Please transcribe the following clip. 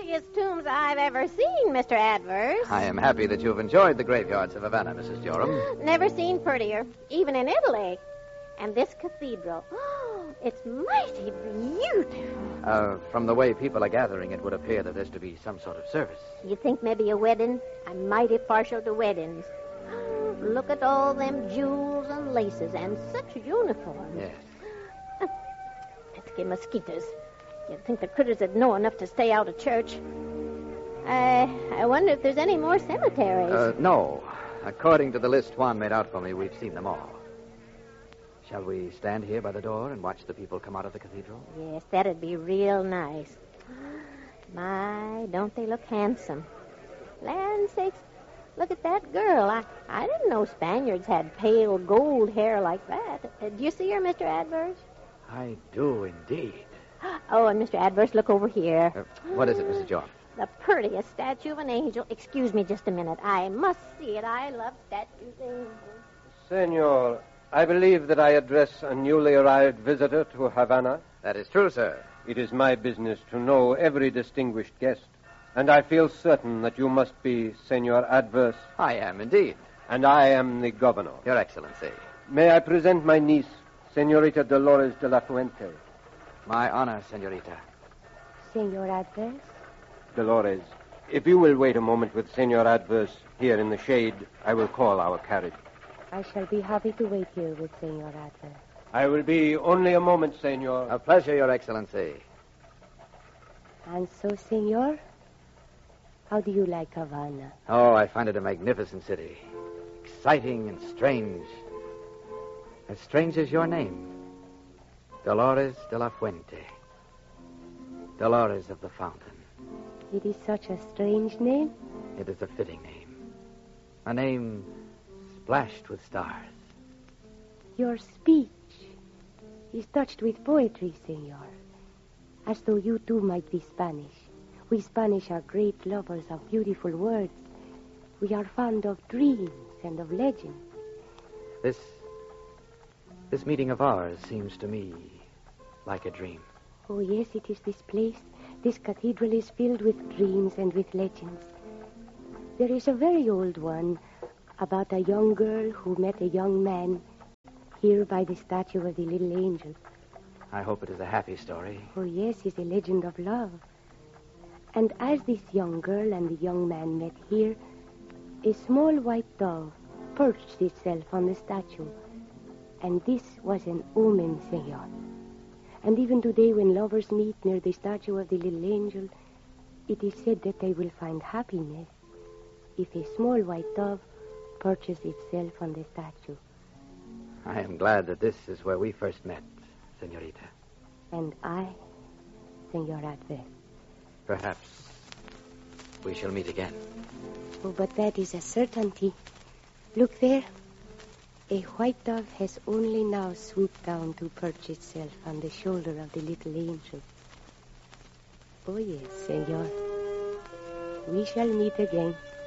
prettiest tombs I've ever seen, Mr. Adverse. I am happy that you've enjoyed the graveyards of Havana, Mrs. Joram. Never seen prettier, even in Italy. And this cathedral, it's mighty beautiful. From the way people are gathering, it would appear that there's to be some sort of service. You think maybe a wedding? I'm mighty partial to weddings. Look at all them jewels and laces and such uniforms. Yes. Pesky mosquitoes. You'd think the critters would know enough to stay out of church. I wonder if there's any more cemeteries. No. According to the list Juan made out for me, we've seen them all. Shall we stand here by the door and watch the people come out of the cathedral? Yes, that'd be real nice. My, don't they look handsome. Land sakes, look at that girl. I didn't know Spaniards had pale gold hair like that. Do you see her, Mr. Adverse? I do indeed. Oh, and Mr. Adverse, look over here. What is it, Mrs. Joram? The prettiest statue of an angel. Excuse me just a minute. I must see it. I love statues of angels. Senor, I believe that I address a newly arrived visitor to Havana. That is true, sir. It is my business to know every distinguished guest, and I feel certain that you must be Senor Adverse. I am indeed. And I am the governor. Your Excellency. May I present my niece, Senorita Dolores de la Fuente? My honor, senorita. Senor Adverse? Dolores, if you will wait a moment with Senor Adverse here in the shade, I will call our carriage. I shall be happy to wait here with Senor Adverse. I will be only a moment, Senor. A pleasure, Your Excellency. And so, Senor, how do you like Havana? Oh, I find it a magnificent city. Exciting and strange. As strange as your name. Dolores de la Fuente. Dolores of the Fountain. It is such a strange name. It is a fitting name. A name splashed with stars. Your speech is touched with poetry, Senor. As though you too might be Spanish. We Spanish are great lovers of beautiful words. We are fond of dreams and of legends. This meeting of ours seems to me like a dream. Oh, yes, it is this place. This cathedral is filled with dreams and with legends. There is a very old one about a young girl who met a young man here by the statue of the little angel. I hope it is a happy story. Oh, yes, it's a legend of love. And as this young girl and the young man met here, a small white dove perched itself on the statue. And this was an omen, Senor. And even today, when lovers meet near the statue of the little angel, it is said that they will find happiness if a small white dove perches itself on the statue. I am glad that this is where we first met, senorita. And I, Senor Adverse. Perhaps we shall meet again. Oh, but that is a certainty. Look there. A white dove has only now swooped down to perch itself on the shoulder of the little angel. Oh, yes, Senor. We shall meet again.